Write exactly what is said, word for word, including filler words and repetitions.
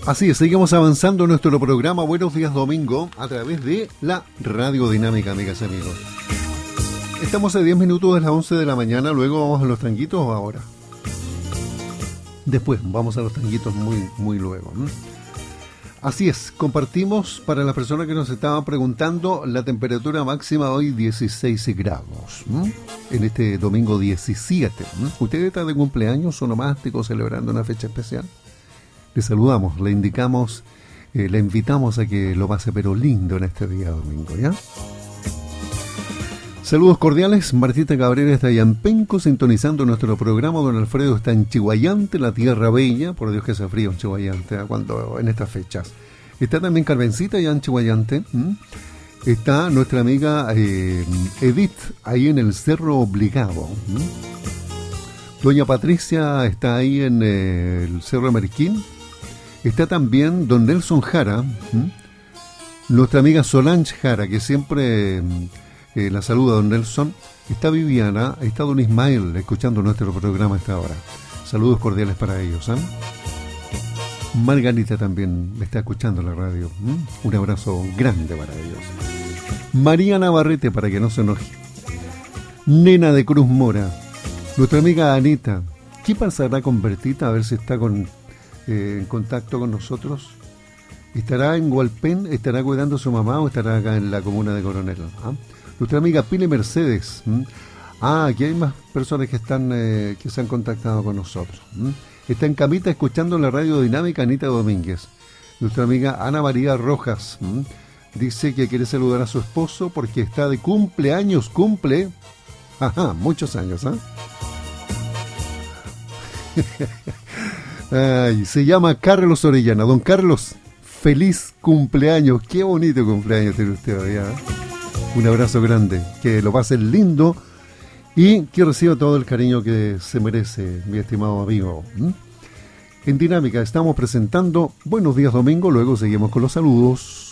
Así es, seguimos avanzando en nuestro programa Buenos Días Domingo a través de la Radio Dinámica, amigas y amigos. Estamos a diez minutos de las once de la mañana, luego vamos a los tanguitos o ahora. Después, vamos a los tanguitos muy, muy luego. ¿no? Así es, compartimos para las personas que nos estaban preguntando la temperatura máxima hoy dieciséis grados, ¿no? En este domingo diecisiete. ¿no? ¿Usted está de cumpleaños o nomástico celebrando una fecha especial? Le saludamos, le indicamos, eh, le invitamos a que lo pase pero lindo en este día domingo, ¿ya? Saludos cordiales, Martita Cabrera está allá en Penco, sintonizando nuestro programa. Don Alfredo está en Chihuayante, la tierra bella, por Dios que hace frío en Chihuayante, ¿eh? Cuando, en estas fechas. Está también Carmencita allá en Chihuayante, ¿m? Está nuestra amiga eh, Edith, ahí en el Cerro Obligado. ¿m? Doña Patricia está ahí en eh, el Cerro Ameriquín. Está también don Nelson Jara, ¿m? Nuestra amiga Solange Jara, que siempre eh, la saluda don Nelson. Está Viviana, está don Ismael, escuchando nuestro programa a esta hora. Saludos cordiales para ellos, ¿eh? Margarita también me está escuchando en la radio. ¿Mm? Un abrazo grande para ellos. María Navarrete, para que no se enoje. Nena de Cruz Mora. Nuestra amiga Anita. ¿Qué pasará con Bertita? A ver si está con, eh, en contacto con nosotros. ¿Estará en Hualpén? ¿Estará cuidando a su mamá o estará acá en la comuna de Coronel? ¿Ah? Nuestra amiga Pile Mercedes. ¿Mm? Ah, aquí hay más personas que están eh, que se han contactado con nosotros. ¿Mm? Está en camita escuchando la Radio Dinámica Anita Domínguez. Nuestra amiga Ana María Rojas ¿m? dice que quiere saludar a su esposo porque está de cumpleaños, cumple, ajá, muchos años, ¿eh? Ay, se llama Carlos Orellana. Don Carlos, feliz cumpleaños, qué bonito cumpleaños tiene usted hoy, ¿eh? Un abrazo grande, que lo pasen lindo. Y que reciba todo el cariño que se merece, mi estimado amigo. ¿Mm? En Dinámica estamos presentando Buenos Días Domingo, luego seguimos con los saludos.